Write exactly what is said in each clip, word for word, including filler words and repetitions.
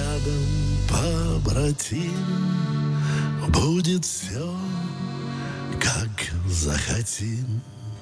рядом, побратим, будет все, как захотим.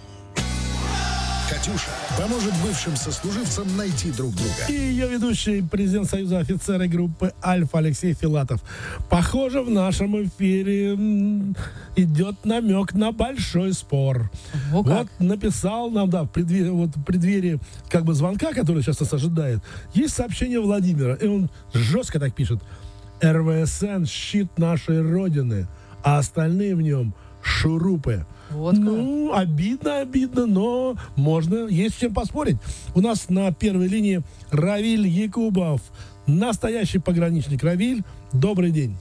«Катюша» поможет бывшим сослуживцам найти друг друга. И ее ведущий, президент Союза офицеров группы «Альфа» Алексей Филатов. Похоже, в нашем эфире идет намек на большой спор. О, вот написал нам, да, в преддверии, вот в преддверии как бы звонка, который сейчас нас ожидает, есть сообщение Владимира, и он жестко так пишет. эр вэ эс эн — щит нашей Родины, а остальные в нем — шурупы. Вот ну, обидно, обидно, но можно, есть с чем поспорить. У нас на первой линии Равиль Якубов, настоящий пограничник. Равиль, добрый день.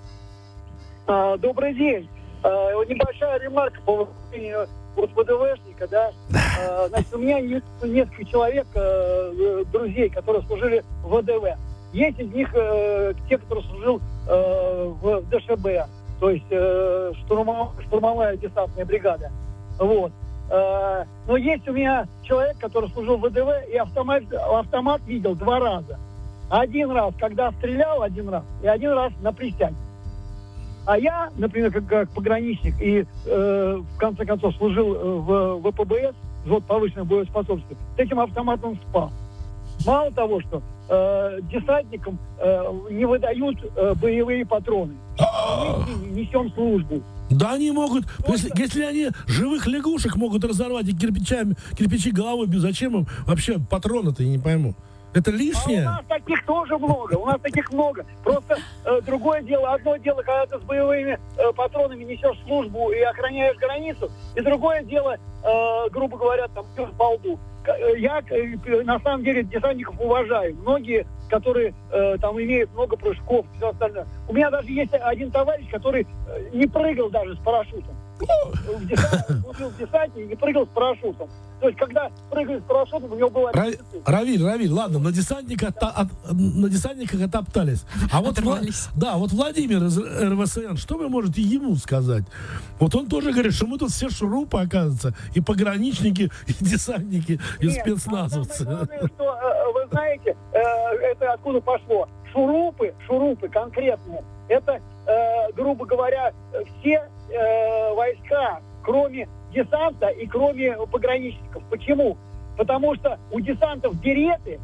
А, добрый день. А, небольшая ремарка по выступлению ВДВшника, да. А, значит, у меня есть несколько человек, а, друзей, которые служили в ВДВ. Есть из них а, те, которые служил а, в дэ шэ бэ. То есть э, штурмовая, штурмовая десантная бригада. Вот. Э, но есть у меня человек, который служил в вэ дэ вэ, и автомат, автомат видел два раза. Один раз, когда стрелял, один раз, и один раз на присяге. А я, например, как, как пограничник, и э, в конце концов служил в вэ пэ бэ эс, взвод повышенной боеспособности, с этим автоматом спал. Мало того, что э, десантникам э, не выдают э, боевые патроны. Мы несем службу. Да, они могут, если, если они живых лягушек могут разорвать и кирпичами, кирпичи головой бьют, зачем им вообще патроны-то, я не пойму. Это лишнее? А у нас таких тоже много, у нас таких много. Просто э, другое дело, одно дело, когда ты с боевыми э, патронами несешь службу и охраняешь границу, и другое дело, э, грубо говоря, там, по лбу. Я, на самом деле, десантников уважаю. Многие, которые э, там имеют много прыжков и все остальное. У меня даже есть один товарищ, который э, не прыгал даже с парашютом. В десанте, служил в десанте и не прыгал с парашютом. То есть, когда прыгали с парашютом, у него было... Ра- Равиль, Равиль, ладно, на десантниках, да. от, на десантниках отоптались. А вот, да, вот Владимир из эр вэ эс эн, что вы можете ему сказать? Вот он тоже говорит, что мы тут все шурупы, оказывается, и пограничники, и десантники, и Нет, спецназовцы. А главное, что, вы знаете, это откуда пошло? Шурупы, шурупы конкретные, это, грубо говоря, все войска, кроме десанта и кроме пограничников. Почему? Потому что у десантов береты,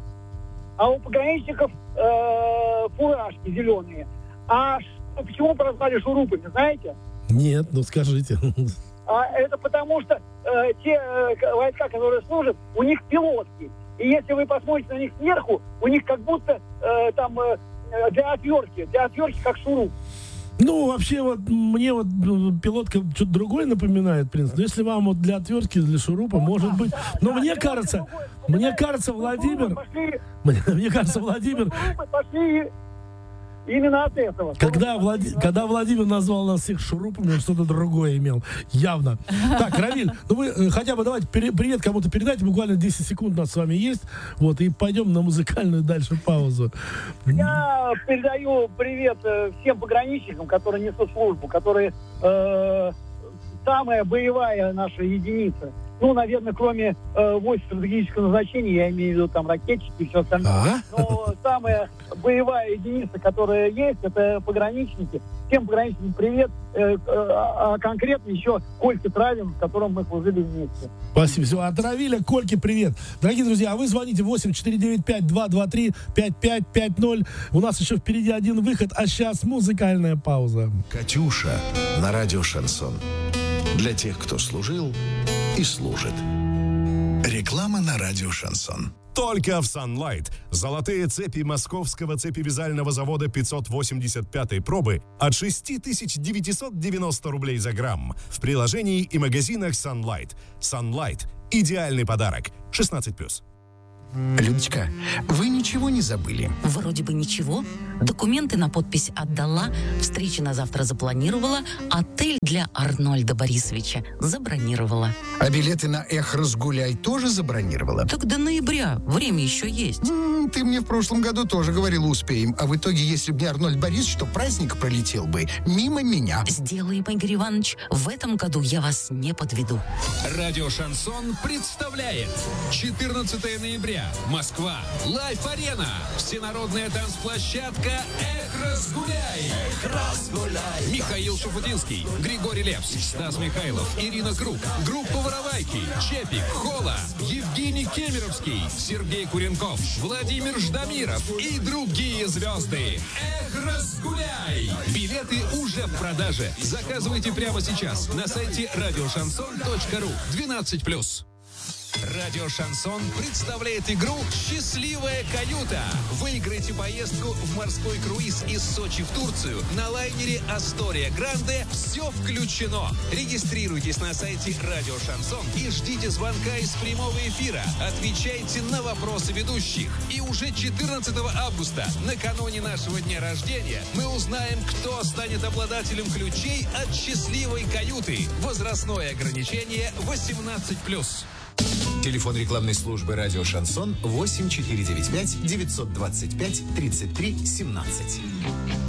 а у пограничников э, фуражки зеленые. А ш- почему прозвали шурупами, знаете? Нет, ну скажите. А это потому что э, те э, войска, которые служат, у них пилотки. И если вы посмотрите на них сверху, у них как будто э, там э, для отвертки, для отвертки как шуруп. Ну, вообще, вот мне вот пилотка что-то другое напоминает, в принципе. Но если вам вот для отвертки, для шурупа, ну, может да, быть... Да, но да, мне кажется, мне кажется, Владимир... Пошли, мне, мне кажется, Владимир... Пошли именно от этого. Когда, Влади... Когда Владимир назвал нас всех шурупами, он что-то другое имел. Явно. Так, Равиль, ну вы хотя бы давайте привет кому-то передайте. Буквально десять секунд у нас с вами есть. Вот, и пойдем на музыкальную дальше паузу. Я передаю привет всем пограничникам, которые несут службу, которые э, самая боевая наша единица. Ну, наверное, кроме э, войск стратегического назначения, я имею в виду там ракетчики и все остальное. А? Но самая боевая единица, которая есть, это пограничники. Всем пограничникам привет. Э, э, а конкретно еще Кольке Травин, с которым мы служили вместе. Спасибо. Все, от Равиля Кольке привет. Дорогие друзья, а вы звоните восемь четыре девять пять два два три пять пять пять ноль. У нас еще впереди один выход, а сейчас музыкальная пауза. «Катюша» на радио «Шансон». Для тех, кто служил и служит. Реклама на радио «Шансон». Только в Sunlight. Золотые цепи московского цепевязального завода пятьсот восемьдесят пятой пробы от шесть тысяч девятьсот девяносто рублей за грамм. В приложении и магазинах Sunlight. Sunlight – идеальный подарок. шестнадцать плюс. Людочка, вы ничего не забыли? Вроде бы ничего. Документы на подпись отдала, встречи на завтра запланировала, отель для Арнольда Борисовича забронировала. А билеты на «Эх, разгуляй» тоже забронировала? Так до ноября, время еще есть. М-м, ты мне в прошлом году тоже говорила, успеем. А в итоге, если бы не Арнольд Борисович, то праздник пролетел бы мимо меня. Сделаем, Игорь Иванович, в этом году я вас не подведу. Радио «Шансон» представляет четырнадцатого ноября. января. Москва. Лайф-арена. Всенародная танцплощадка «Эх, разгуляй». Эх, разгуляй. Михаил Шуфутинский, Григорий Лепс, Стас Михайлов, Ирина Круг, группа «Воровайки», Чепик, Хола, Евгений Кемеровский, Сергей Куренков, Владимир Ждамиров и другие звезды. Эх, разгуляй. Билеты уже в продаже. Заказывайте прямо сейчас на сайте радиошансон точка ру. двенадцать плюс. Радио Шансон представляет игру «Счастливая каюта». Выиграйте поездку в морской круиз из Сочи в Турцию на лайнере «Астория Гранде». Все включено. Регистрируйтесь на сайте Радио Шансон и ждите звонка из прямого эфира. Отвечайте на вопросы ведущих. И уже четырнадцатого августа, накануне нашего дня рождения, мы узнаем, кто станет обладателем ключей от «Счастливой каюты». Возрастное ограничение восемнадцать плюс. Телефон рекламной службы «Радио Шансон» восемь четыре девять пять девятьсот двадцать пять тридцать три семнадцать.